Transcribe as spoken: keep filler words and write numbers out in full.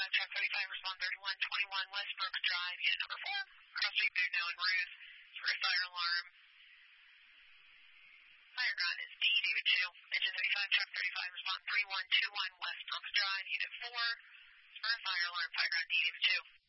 thirty-five, truck thirty-five, respond thirty-one twenty-one West Brooks Drive, unit number four. Cross street through now in Ruth for a fire alarm. Fire ground is D, David two. Engine thirty-five, truck thirty-five, respond three one two one West Brooks Drive, unit four for a fire alarm. Fire ground D, David two.